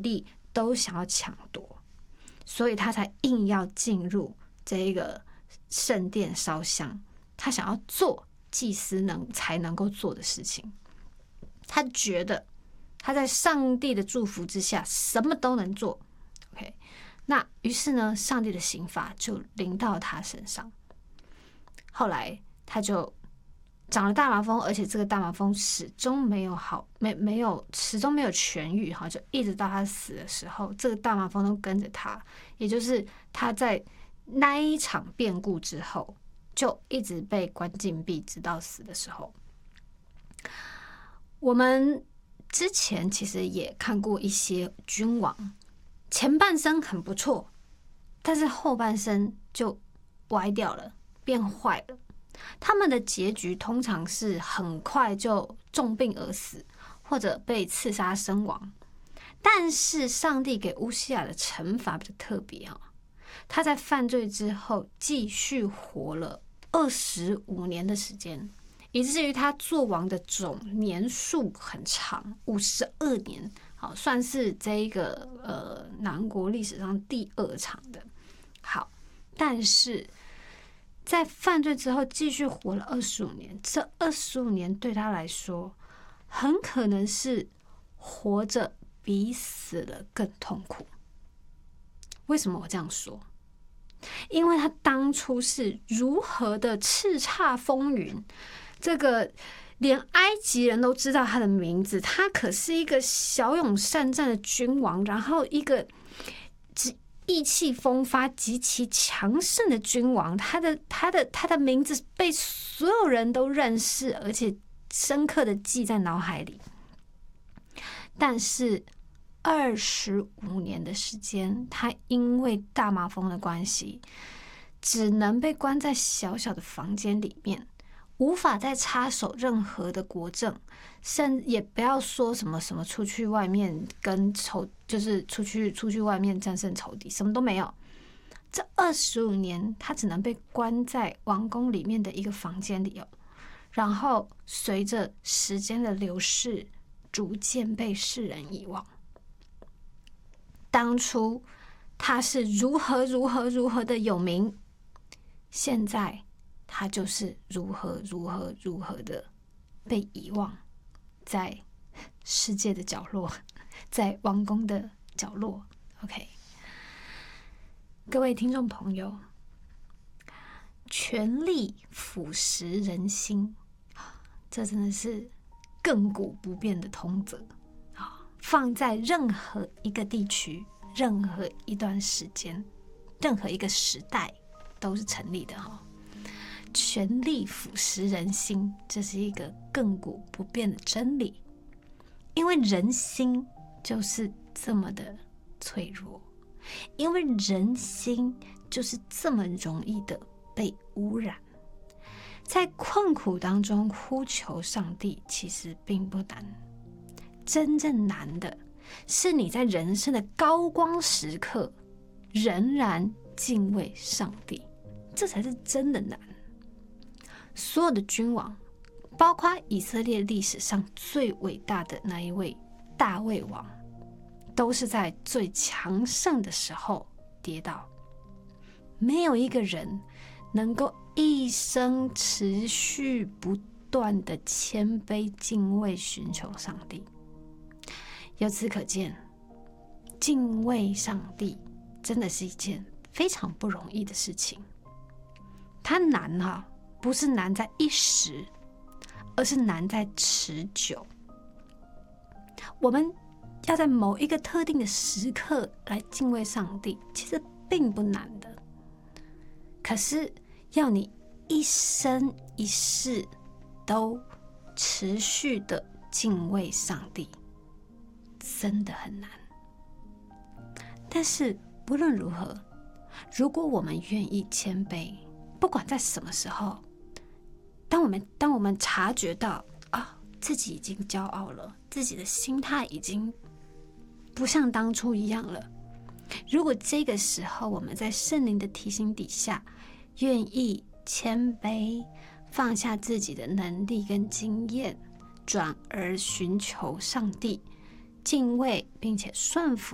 地都想要抢夺，所以他才硬要进入这一个圣殿烧香，他想要做祭司才能够做的事情。他觉得他在上帝的祝福之下什么都能做。OK， 那于是呢，上帝的刑罚就临到他身上。后来他就长了大麻风，而且这个大麻风始终没有始终没有痊愈，就一直到他死的时候，这个大麻风都跟着他，也就是他在那一场变故之后，就一直被关禁闭，直到死的时候。我们之前其实也看过一些君王，前半生很不错，但是后半生就歪掉了，变坏了。他们的结局通常是很快就重病而死，或者被刺杀身亡。但是上帝给乌西亚的惩罚比较特别，他在犯罪之后继续活了25年的时间，以至于他做王的总年数很长，52年，算是这一个南国历史上第2长的。好，但是在犯罪之后继续活了25年，这25年对他来说，很可能是活着比死了更痛苦。为什么我这样说？因为他当初是如何的叱咤风云，这个连埃及人都知道他的名字，他可是一个骁勇善战的君王，然后一个意气风发、极其强盛的君王，他的名字被所有人都认识，而且深刻的记在脑海里。但是25年的时间，他因为大麻风的关系，只能被关在小小的房间里面，无法再插手任何的国政，甚也不要说什么出去外面就是出去外面战胜仇敌，什么都没有。这25年，他只能被关在王宫里面的一个房间里然后随着时间的流逝，逐渐被世人遗忘。当初他是如何的有名，现在他就是如何的被遗忘，在世界的角落，在王宫的角落。OK， 各位听众朋友，权力腐蚀人心，这真的是亘古不变的通则，放在任何一个地区、任何一段时间、任何一个时代都是成立的。权力腐蚀人心，这是一个亘古不变的真理，因为人心就是这么的脆弱，因为人心就是这么容易的被污染。在困苦当中呼求上帝其实并不难，真正难的是你在人生的高光时刻仍然敬畏上帝，这才是真的难。所有的君王，包括以色列历史上最伟大的那一位大卫王，都是在最强盛的时候跌倒。没有一个人能够一生持续不断的谦卑敬畏寻求上帝。由此可见，敬畏上帝真的是一件非常不容易的事情。它难不是难在一时，而是难在持久。我们要在某一个特定的时刻来敬畏上帝，其实并不难的。可是要你一生一世都持续的敬畏上帝，真的很难。但是不论如何，如果我们愿意谦卑，不管在什么时候，当我们察觉到自己已经骄傲了，自己的心态已经不像当初一样了，如果这个时候我们在圣灵的提醒底下愿意谦卑，放下自己的能力跟经验，转而寻求上帝，敬畏并且顺服